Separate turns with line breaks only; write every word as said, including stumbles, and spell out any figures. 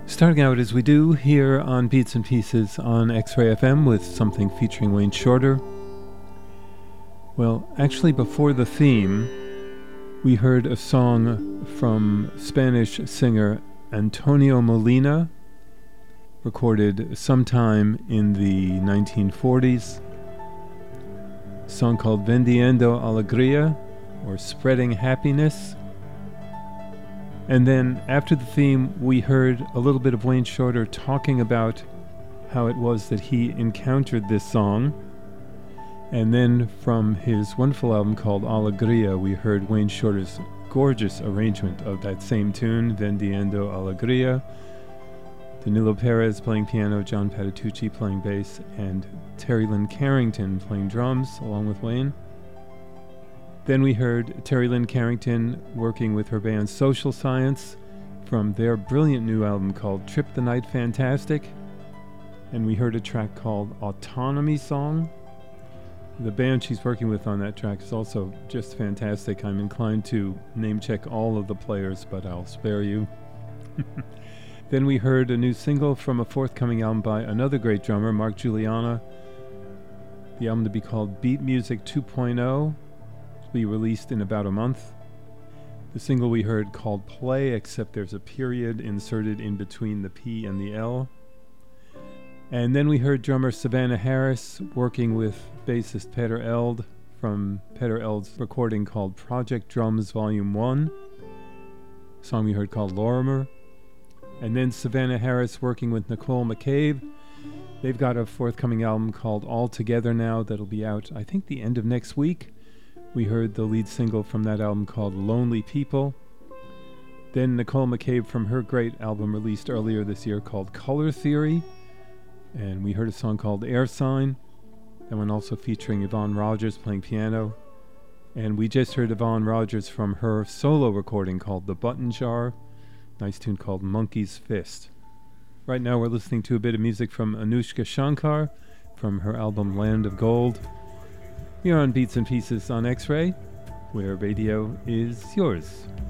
Starting out as we do here on Beats and Pieces on X-Ray F M with something featuring Wayne Shorter. Well, actually before the theme, we heard a song from Spanish singer Antonio Molina, recorded sometime in the nineteen forties. A song called Vendiendo Alegría, or Spreading Happiness. And then after the theme, we heard a little bit of Wayne Shorter talking about how it was that he encountered this song. And then from his wonderful album called Alegría, we heard Wayne Shorter's gorgeous arrangement of that same tune, Vendiendo Alegría. Danilo Perez playing piano, John Patitucci playing bass, and Terry Lynn Carrington playing drums along with Wayne. Then we heard Terry Lynn Carrington working with her band Social Science from their brilliant new album called Trip the Night Fantastic. And we heard a track called Autonomy Song. The band she's working with on that track is also just fantastic. I'm inclined to name check all of the players, but I'll spare you. Then we heard a new single from a forthcoming album by another great drummer, Mark Juliana. The album to be called Beat Music two point oh. Be released in about a month. The single we heard called Play, except there's a period inserted in between the P and the L. And then we heard drummer Savannah Harris working with bassist Peter Eld from Peter Eld's recording called Project Drums Volume one. A song we heard called Lorimer. And then Savannah Harris working with Nicole McCabe. They've got a forthcoming album called All Together Now that'll be out, I think, the end of next week. We heard the lead single from that album called Lonely People. Then Nicole McCabe from her great album released earlier this year called Color Theory. And we heard a song called Air Sign. That one also featuring Yvonne Rogers playing piano. And we just heard Yvonne Rogers from her solo recording called The Button Jar. Nice tune called Monkey's Fist. Right now we're listening to a bit of music from Anushka Shankar from her album Land of Gold. You're on Beats and Pieces on X-Ray, where radio is yours.